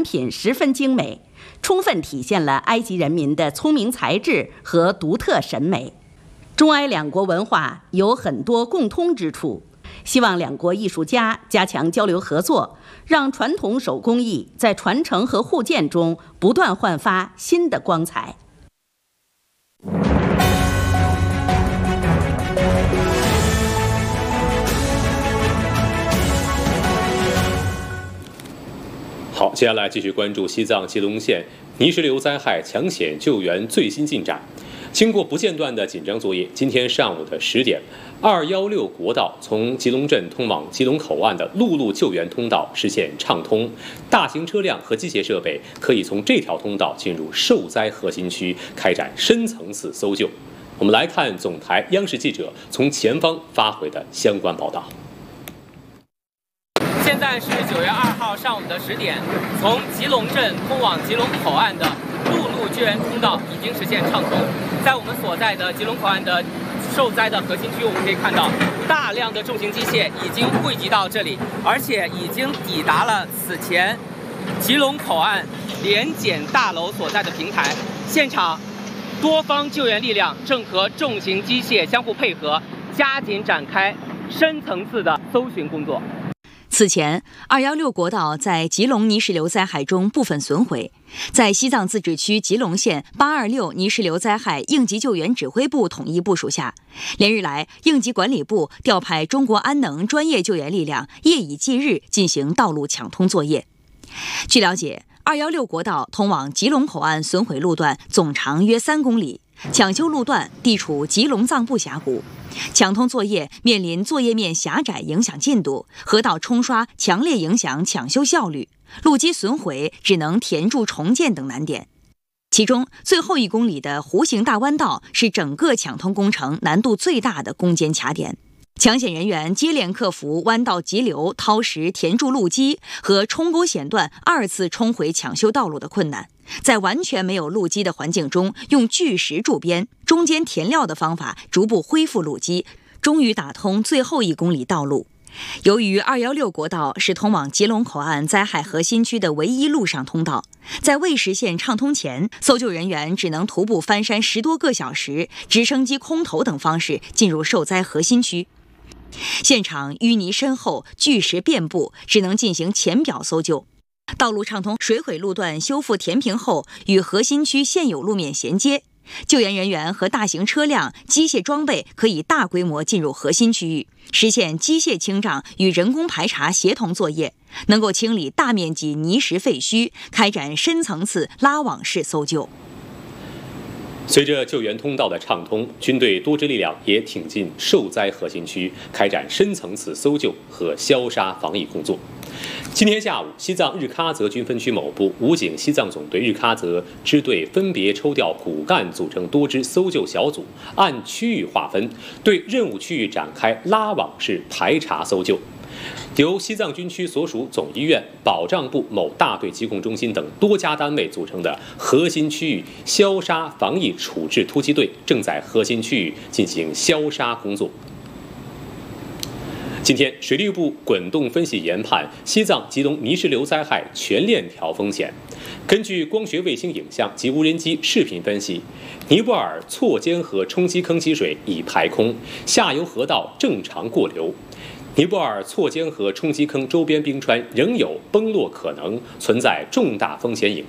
品十分精美，充分体现了埃及人民的聪明才智和独特审美。中埃两国文化有很多共通之处，希望两国艺术家加强交流合作，让传统手工艺在传承和互鉴中不断焕发新的光彩。 好，接下来继续关注西藏吉隆县泥石流灾害抢险救援最新进展。经过不间断的紧张作业，今天上午的10点，216国道从吉隆镇通往吉隆口岸的陆路救援通道实现畅通，大型车辆和机械设备可以从这条通道进入受灾核心区，开展深层次搜救。我们来看总台央视记者从前方发回的相关报道。 现在是9月2号上午的10点，从吉隆镇通往吉隆口岸的陆路救援通道已经实现畅通。在我们所在的吉隆口岸的受灾的核心区，我们可以看到大量的重型机械已经汇集到这里，而且已经抵达了此前吉隆口岸联检大楼所在的平台。现场多方救援力量正和重型机械相互配合，加紧展开深层次的搜寻工作。 此前，216国道在吉隆泥石流灾害中部分损毁，在西藏自治区吉隆县826泥石流灾害应急救援指挥部统一部署下，连日来，应急管理部调派中国安能专业救援力量，夜以继日进行道路抢通作业。据了解，216国道通往吉隆口岸损毁路段总长约3公里，抢修路段地处吉隆藏布峡谷。抢通作业面临作业面狭窄影响进度，河道冲刷强烈影响抢修效率，路基损毁只能填筑重建等难点。其中最后1公里的弧形大弯道是整个抢通工程难度最大的攻坚卡点。抢险人员接连克服弯道急流、掏石填筑路基和冲沟险段2次冲毁抢修道路的困难，在完全没有路基的环境中，用巨石筑边、中间填料的方法逐步恢复路基，终于打通最后1公里道路。由于216国道是通往吉隆口岸灾害核心区的唯一陆上通道，在未实现畅通前，搜救人员只能徒步翻山10多个小时，直升机空投等方式进入受灾核心区。现场淤泥深厚，巨石遍布，只能进行浅表搜救。道路畅通，水毁路段修复填平后，与核心区现有路面衔接，救援人员和大型车辆、机械装备可以大规模进入核心区域，实现机械清障与人工排查协同作业，能够清理大面积泥石废墟，开展深层次拉网式搜救。 随着救援通道的畅通，军队多支力量也挺进受灾核心区，开展深层次搜救和消杀防疫工作。今天下午，西藏日喀则军分区某部武警西藏总队日喀则支队分别抽调骨干组成多支搜救小组，按区域划分，对任务区域展开拉网式排查搜救。由西藏军区所属总医院、保障部某大队疾控中心等多家单位组成的核心区域消杀防疫处置突击队正在核心区域进行消杀工作。今天，水利部滚动分析研判西藏吉隆泥石流灾害全链条风险。根据光学卫星影像及无人机视频分析，尼泊尔错尖河冲积坑积水已排空，下游河道正常过流。尼泊尔错尖河冲积坑周边冰川仍有崩落可能，存在重大风险隐